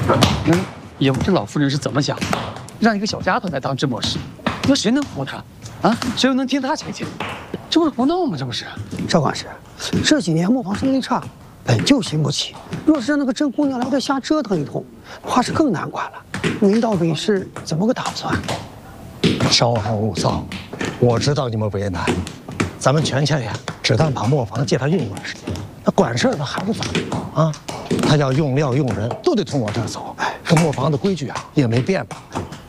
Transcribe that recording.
也不知老夫人是怎么想的，让一个小丫头来当智墨师，你说谁能服她？啊，谁又能听她钱钱？这不是胡闹吗？这不是？ 少管事，这几年磨坊生意差，本就兴不起，若是让那个甄姑娘来这瞎折腾一通，怕是更难管了。您到底是怎么个打算？ 稍安勿躁，我知道你们为难，咱们权钱呀，只当把磨坊借他用用是。那管事的还是咱们啊，他要用料用人都得从我这儿走。哎，这磨坊的规矩啊也没变吧？